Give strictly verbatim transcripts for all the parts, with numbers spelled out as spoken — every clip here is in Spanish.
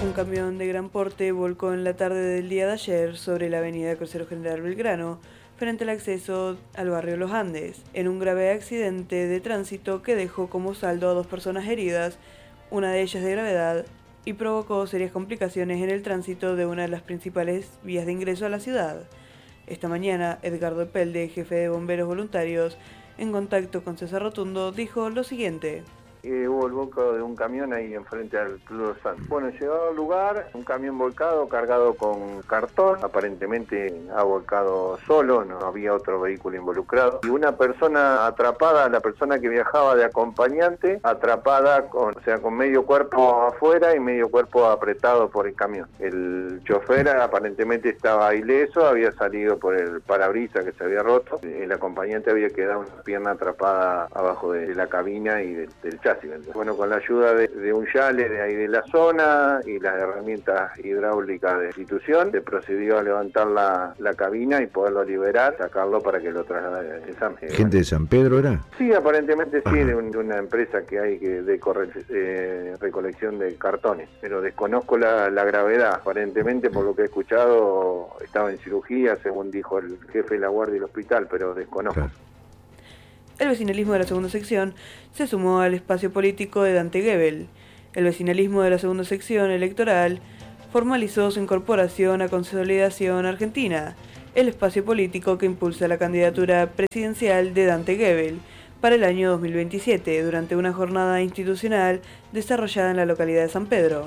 Un camión de gran porte volcó en la tarde del día de ayer sobre la avenida Crucero General Belgrano, frente al acceso al barrio Los Andes, en un grave accidente de tránsito que dejó como saldo a dos personas heridas, una de ellas de gravedad, y provocó serias complicaciones en el tránsito de una de las principales vías de ingreso a la ciudad. Esta mañana, Edgardo Epelde, jefe de bomberos voluntarios, en contacto con César Rotundo, dijo lo siguiente. Eh, hubo el volcado de un camión ahí enfrente al Club Los Santos. Bueno, llegado al lugar, un camión volcado, cargado con cartón, aparentemente ha volcado solo, no había otro vehículo involucrado, y una persona atrapada, la persona que viajaba de acompañante, atrapada con, o sea, con medio cuerpo afuera y medio cuerpo apretado por el camión. El chofer aparentemente estaba ileso, había salido por el parabrisas que se había roto, el acompañante había quedado una pierna atrapada abajo de la cabina y del, del chasis. Bueno, con la ayuda de, de un yale de ahí de la zona y las herramientas hidráulicas de la institución, se procedió a levantar la, la cabina y poderlo liberar, sacarlo para que lo traslade de San Pedro. ¿Gente de San Pedro era? Sí, aparentemente sí, de, un, de una empresa que hay que de corre, eh, recolección de cartones, pero desconozco la, la gravedad. Aparentemente, por lo que he escuchado, estaba en cirugía, según dijo el jefe de la guardia del hospital, pero desconozco. Claro. El vecinalismo de la segunda sección se sumó al espacio político de Dante Gebel. El vecinalismo de la segunda sección electoral formalizó su incorporación a Consolidación Argentina, el espacio político que impulsa la candidatura presidencial de Dante Gebel para el año dos mil veintisiete, durante una jornada institucional desarrollada en la localidad de San Pedro.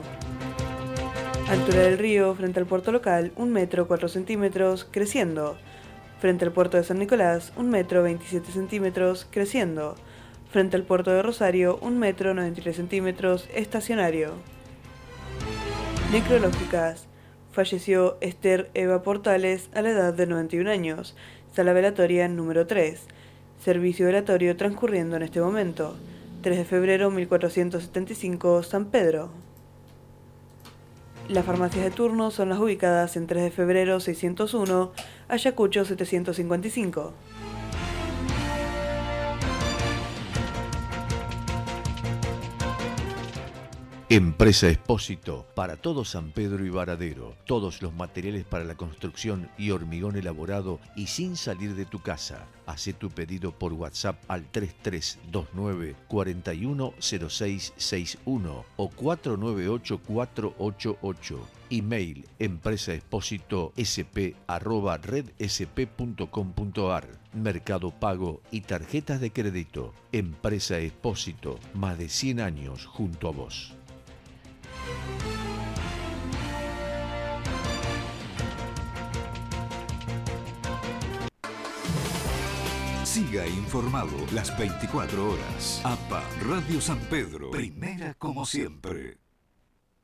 Altura del río frente al puerto local, un metro cuatro centímetros, creciendo. Frente al puerto de San Nicolás, un metro veintisiete centímetros, creciendo. Frente al puerto de Rosario, un metro noventa y tres centímetros, estacionario. Necrológicas. Falleció Esther Eva Portales a la edad de noventa y un años. Sala velatoria número tres. Servicio velatorio transcurriendo en este momento. tres de febrero mil cuatrocientos setenta y cinco, San Pedro. Las farmacias de turno son las ubicadas en tres de febrero seiscientos uno, Ayacucho setecientos cincuenta y cinco. Empresa Expósito, para todo San Pedro y Varadero, todos los materiales para la construcción y hormigón elaborado y sin salir de tu casa. Hacé tu pedido por WhatsApp al tres tres dos nueve, cuatro uno cero seis seis uno o cuatro nueve ocho cuatro ocho ocho. Email empresaexpositosp arroba redsp punto com punto ar. Mercado Pago y tarjetas de crédito. Empresa Expósito, más de cien años junto a vos. Siga informado las veinticuatro horas. A P A Radio San Pedro, primera como siempre.